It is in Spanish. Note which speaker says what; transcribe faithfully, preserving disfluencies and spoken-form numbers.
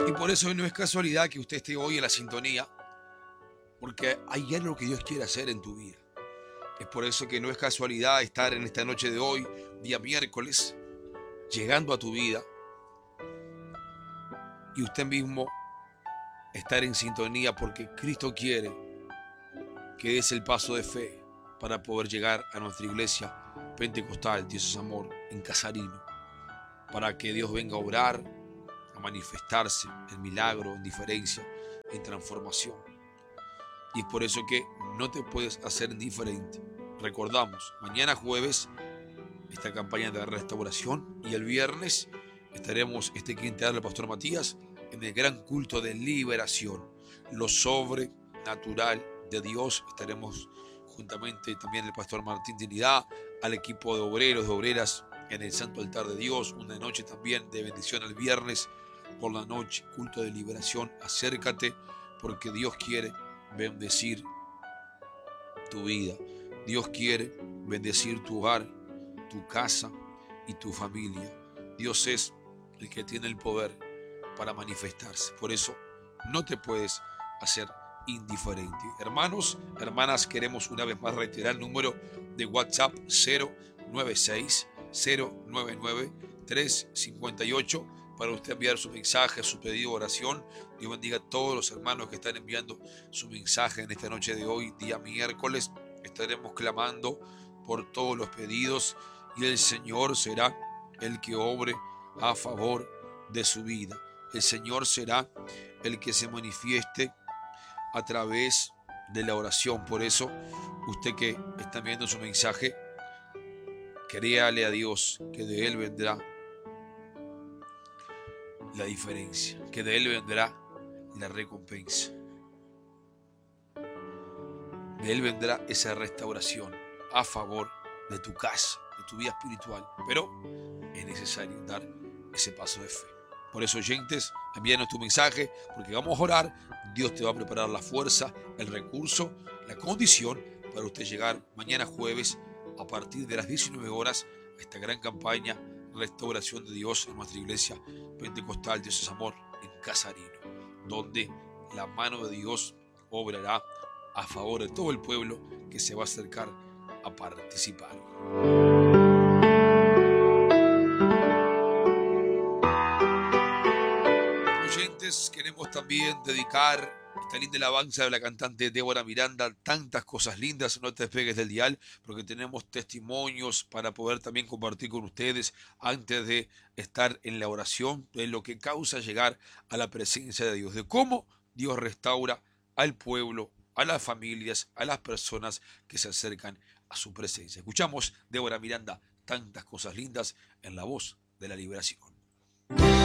Speaker 1: Y por eso no es casualidad que usted esté hoy en la sintonía, porque hay algo que Dios quiere hacer en tu vida. Es por eso que no es casualidad estar en esta noche de hoy, día miércoles, llegando a tu vida, y usted mismo estar en sintonía, porque Cristo quiere que des el paso de fe para poder llegar a nuestra iglesia pentecostal, Dios es amor, en Casarino, para que Dios venga a obrar, a manifestarse en milagro, en diferencia, en transformación. Y es por eso que no te puedes hacer indiferente. Recordamos, mañana jueves, esta campaña de restauración, y el viernes estaremos, este quien te habla el pastor Matías, en el gran culto de liberación, lo sobrenatural de Dios. Estaremos juntamente también el pastor Martín Trinidad, al equipo de obreros, de obreras en el Santo Altar de Dios, una noche también de bendición el viernes por la noche, culto de liberación. Acércate, porque Dios quiere bendecir tu vida. Dios quiere bendecir tu hogar, tu casa y tu familia. Dios es el que tiene el poder para manifestarse. Por eso no te puedes hacer indiferente. Hermanos, hermanas, queremos una vez más reiterar el número de WhatsApp cero nueve seis, cero nueve nueve, tres cinco ocho para usted enviar su mensaje, su pedido de oración. Dios bendiga a todos los hermanos que están enviando su mensaje en esta noche de hoy, día miércoles. Estaremos clamando por todos los pedidos y el Señor será el que obre a favor de su vida. El Señor será el que se manifieste a través de la oración. Por eso, usted que está viendo su mensaje, créale a Dios que de Él vendrá la diferencia, que de Él vendrá la recompensa. De Él vendrá esa restauración a favor de tu casa, de tu vida espiritual. Pero es necesario dar ese paso de fe. Por eso, oyentes, envíanos tu mensaje, porque vamos a orar. Dios te va a preparar la fuerza, el recurso, la condición para usted llegar mañana jueves a partir de las diecinueve horas a esta gran campaña Restauración de Dios en nuestra iglesia pentecostal Dios es amor en Casarino, donde la mano de Dios obrará a favor de todo el pueblo que se va a acercar a participar. Oyentes, queremos también dedicar esta linda alabanza de la cantante Débora Miranda, tantas cosas lindas. No te despegues del dial, porque tenemos testimonios para poder también compartir con ustedes antes de estar en la oración, de lo que causa llegar a la presencia de Dios, de cómo Dios restaura al pueblo, a las familias, a las personas que se acercan a su presencia. Escuchamos Débora Miranda, tantas cosas lindas, en la voz de la liberación.